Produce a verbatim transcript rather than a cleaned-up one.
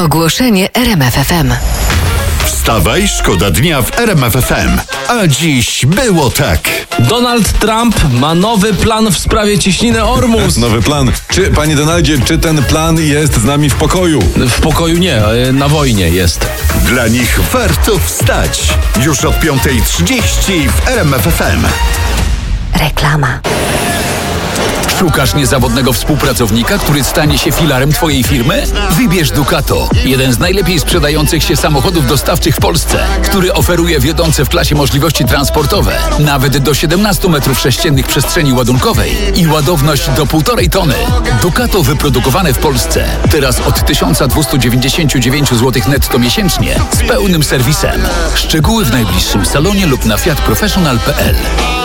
Ogłoszenie R M F F M. Wstawaj, szkoda dnia w R M F F M. A dziś było tak. Donald Trump ma nowy plan w sprawie cieśniny Ormus. Nowy plan. Czy, panie Donaldzie, czy ten plan jest z nami w pokoju? W pokoju nie, na wojnie jest. Dla nich warto wstać. Już od piąta trzydzieści w R M F F M. Reklama. Szukasz niezawodnego współpracownika, który stanie się filarem twojej firmy? Wybierz Ducato, jeden z najlepiej sprzedających się samochodów dostawczych w Polsce, który oferuje wiodące w klasie możliwości transportowe, nawet do siedemnaście metrów sześciennych przestrzeni ładunkowej i ładowność do półtorej tony. Ducato wyprodukowane w Polsce, teraz od tysiąc dwieście dziewięćdziesiąt dziewięć złotych netto miesięcznie z pełnym serwisem. Szczegóły w najbliższym salonie lub na fiat professional kropka p l.